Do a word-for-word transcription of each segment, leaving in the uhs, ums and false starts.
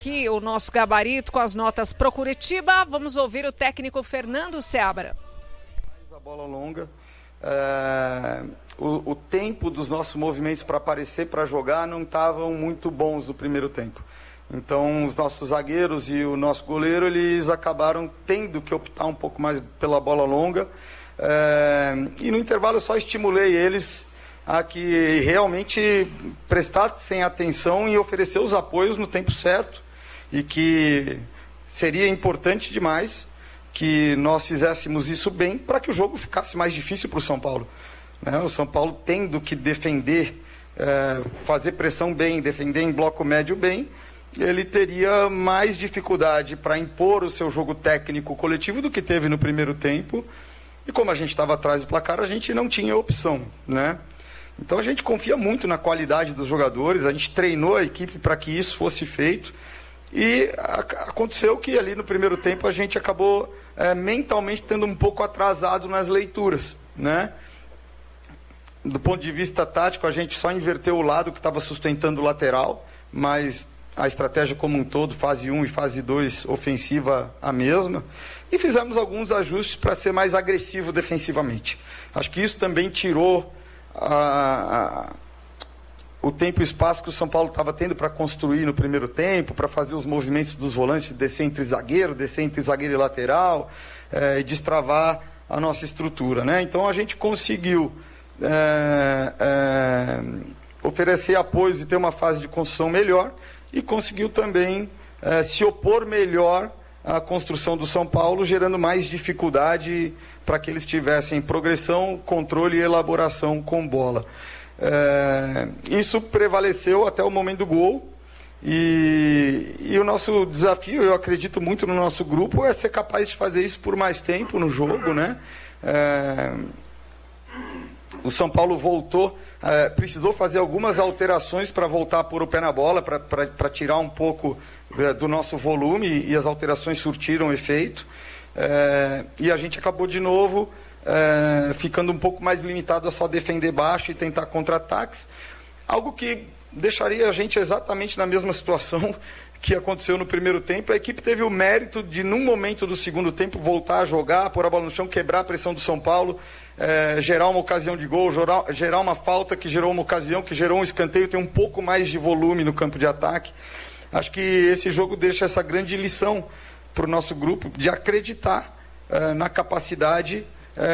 Aqui o nosso gabarito com as notas pro Curitiba. Vamos ouvir o técnico Fernando Seabra. A bola longa, é, o, o tempo dos nossos movimentos para aparecer, para jogar, não estavam muito bons no primeiro tempo. Então, os nossos zagueiros e o nosso goleiro, eles acabaram tendo que optar um pouco mais pela bola longa. É, e no intervalo eu só estimulei eles a que realmente prestassem atenção e oferecer os apoios no tempo certo. E que seria importante demais que nós fizéssemos isso bem para que o jogo ficasse mais difícil para o São Paulo. Né? O São Paulo tendo que defender, é, fazer pressão bem, defender em bloco médio bem, ele teria mais dificuldade para impor o seu jogo técnico coletivo do que teve no primeiro tempo. E como a gente estava atrás do placar, a gente não tinha opção, né? Então a gente confia muito na qualidade dos jogadores, a gente treinou a equipe para que isso fosse feito. E aconteceu que ali no primeiro tempo a gente acabou é, mentalmente tendo um pouco atrasado nas leituras, né? Do ponto de vista tático, a gente só inverteu o lado que estava sustentando o lateral, mas a estratégia como um todo, fase um e fase dois, ofensiva a mesma. E fizemos alguns ajustes para ser mais agressivo defensivamente. Acho que isso também tirou a... a o tempo e o espaço que o São Paulo estava tendo para construir no primeiro tempo, para fazer os movimentos dos volantes, descer entre zagueiro, descer entre zagueiro e lateral, é, e destravar a nossa estrutura, né? Então a gente conseguiu é, é, oferecer apoios e ter uma fase de construção melhor e conseguiu também é, se opor melhor à construção do São Paulo, gerando mais dificuldade para que eles tivessem progressão, controle e elaboração com bola. É, isso prevaleceu até o momento do gol e, e o nosso desafio, eu acredito muito no nosso grupo, é ser capaz de fazer isso por mais tempo no jogo, né? É, o São Paulo voltou, é, precisou fazer algumas alterações para voltar a pôr o pé na bola, para tirar um pouco é, do nosso volume, e as alterações surtiram efeito, é, e a gente acabou de novo É, ficando um pouco mais limitado a só defender baixo e tentar contra-ataques, algo que deixaria a gente exatamente na mesma situação que aconteceu no primeiro tempo. A equipe teve o mérito de, num momento do segundo tempo, voltar a jogar, pôr a bola no chão, quebrar a pressão do São Paulo, é, gerar uma ocasião de gol, gerar, gerar uma falta que gerou uma ocasião, que gerou um escanteio, ter um pouco mais de volume no campo de ataque. Acho que esse jogo deixa essa grande lição para o nosso grupo, de acreditar é, na capacidade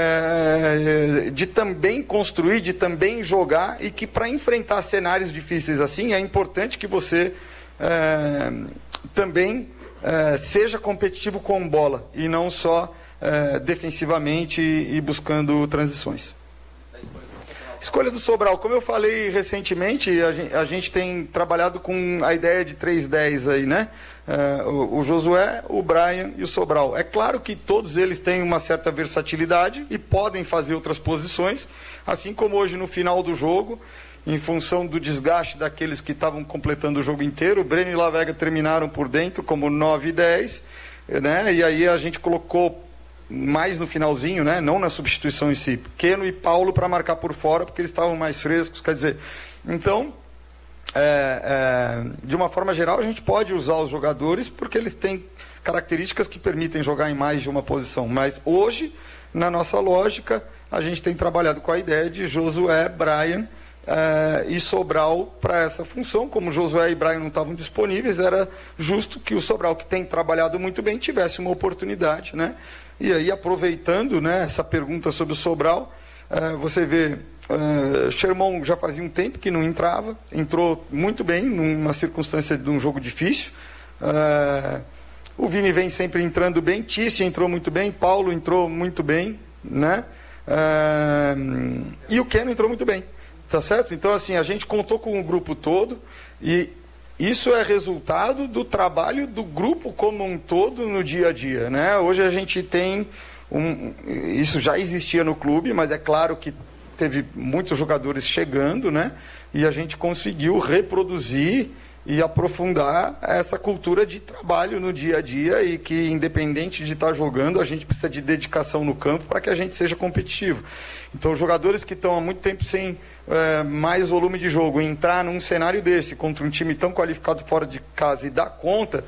É, de também construir, de também jogar, e que para enfrentar cenários difíceis assim é importante que você é, também é, seja competitivo com bola e não só é, defensivamente e, e buscando transições. Escolha do Sobral, como eu falei recentemente, a gente, a gente tem trabalhado com a ideia de três dez aí, né? É, o, o Josué, o Brian e o Sobral. É claro que todos eles têm uma certa versatilidade e podem fazer outras posições, assim como hoje no final do jogo, em função do desgaste daqueles que estavam completando o jogo inteiro, o Breno e o Lavega terminaram por dentro como nove e dez, né? E aí a gente colocou mais no finalzinho, né? Não na substituição em si, Keno e Paulo para marcar por fora, porque eles estavam mais frescos, quer dizer, então, é, é, de uma forma geral, a gente pode usar os jogadores, porque eles têm características que permitem jogar em mais de uma posição, mas hoje, na nossa lógica, a gente tem trabalhado com a ideia de Josué, Brian é, e Sobral para essa função. Como Josué e Brian não estavam disponíveis, era justo que o Sobral, que tem trabalhado muito bem, tivesse uma oportunidade, né? E aí, aproveitando, né, essa pergunta sobre o Sobral, uh, você vê, uh, Sherman já fazia um tempo que não entrava, entrou muito bem, numa circunstância de um jogo difícil. Uh, o Vini vem sempre entrando bem, Tissi entrou muito bem, Paulo entrou muito bem, né? Uh, e o Keno entrou muito bem, tá certo? Então, assim, a gente contou com o grupo todo e isso é resultado do trabalho do grupo como um todo no dia a dia, né? Hoje a gente tem, um, isso já existia no clube, mas é claro que teve muitos jogadores chegando, né? E a gente conseguiu reproduzir e aprofundar essa cultura de trabalho no dia a dia e que, independente de estar jogando, a gente precisa de dedicação no campo para que a gente seja competitivo. Então, jogadores que estão há muito tempo sem é, mais volume de jogo, entrar num cenário desse contra um time tão qualificado fora de casa e dar conta,